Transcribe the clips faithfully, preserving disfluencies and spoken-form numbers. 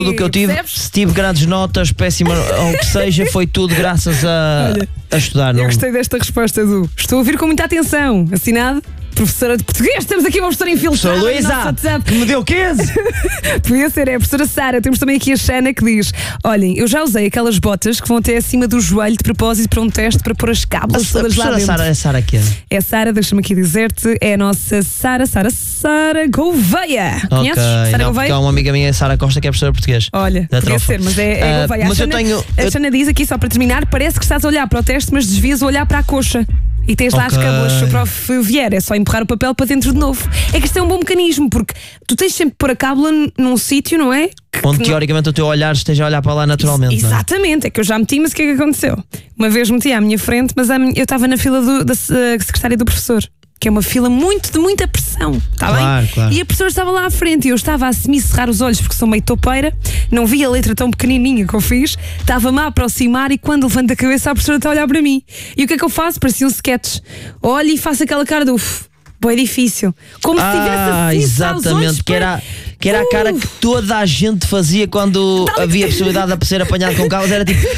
Tudo o que eu tive, Percebes? se tive grandes notas, péssima ou o que seja, foi tudo graças a, Olha, a estudar. Eu Não... gostei desta resposta, Edu. Estou a ouvir com muita atenção. Assinado, professora de português. Temos aqui uma professora infiltrada. Sou no nosso Luísa, WhatsApp. que me deu quinze. Podia ser, é a professora Sara. Temos também aqui a Xana que diz: olhem, eu já usei aquelas botas que vão até acima do joelho de propósito para um teste para pôr as cábulas A todas lá professora dentro. Sara é Sara aqui. É a Sara, deixa-me aqui dizer-te, é a nossa Sara, Sara, Sara Gouveia. Conheces? Ok, Sara não, porque Gouveia? há uma amiga minha, Sara Costa, que é professora de português. Olha, da podia trofa. ser, mas é, é Ah, Gouveia. mas a eu Xana, tenho- a eu- Xana diz aqui, só para terminar, parece que estás a olhar para o teste, mas desvias o olhar para a coxa. E tens lá as Ok. cábulas. Se o prof vier, é só empurrar o papel para dentro de novo. É que isto é um bom mecanismo, porque tu tens sempre que pôr a cábula n- num sítio, não é? Que- Onde que não- teoricamente o teu olhar esteja a olhar para lá naturalmente. não é? Exatamente, é que eu já meti, mas o que é que aconteceu? Uma vez meti à minha frente, mas à minha- eu estava na fila do- da se- eh, secretária do professor, que é uma fila muito de muita pressão, está Claro, bem? claro. E a professora estava lá à frente e eu estava a semi-cerrar os olhos porque sou meio topeira, não vi a letra tão pequenininha que eu fiz, estava-me a aproximar e quando levanto a cabeça a professora está a olhar para mim. E o que é que eu faço? Parecia um sketch. Olho e faço aquela cara do uff, bem difícil. Como se tivesse Ah, assim, exatamente, que era, que era a cara que toda a gente fazia quando havia a possibilidade de ser apanhado com cábulas. Era tipo.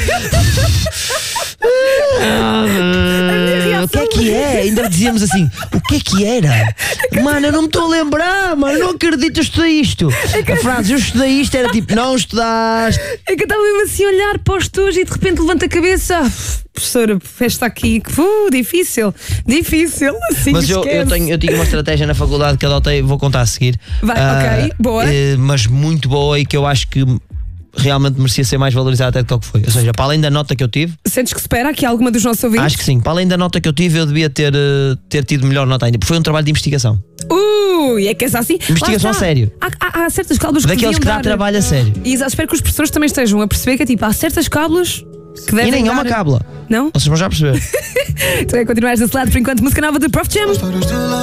Ah, o que é que é? Ainda dizíamos assim: o que é que era? Mano, eu não me estou a lembrar, mano, eu não acredito, eu estudei isto. A frase, eu estudei isto, era tipo: não estudaste. É que eu estava mesmo assim a olhar para os tojos e de repente levanto a cabeça. Ah, professora, esta aqui, uh, difícil, difícil, assim. Mas eu, eu, esquece. tenho, eu tinha uma estratégia na faculdade que adotei, vou contar a seguir. Vai, Ah, ok, boa. eh, mas muito boa e que eu acho que realmente merecia ser mais valorizada até do que o que foi. Ou seja, para além da nota que eu tive, Sentes que espera aqui alguma dos nossos ouvintes? acho que sim, para além da nota que eu tive, eu devia ter, eh, ter tido melhor nota ainda, porque foi um trabalho de investigação. Ui, é que é assim. Investigação Lá está. a sério. Há, há, há certas cábulas que Daqueles deviam que dá dar... trabalho a sério. E exato, espero que os professores também estejam a perceber que é tipo, há certas cábulas que devem E nem é uma dar- cábula. Não? Vocês vão já perceber. Então é continuar desse lado por enquanto. Música nova de Prof Jam.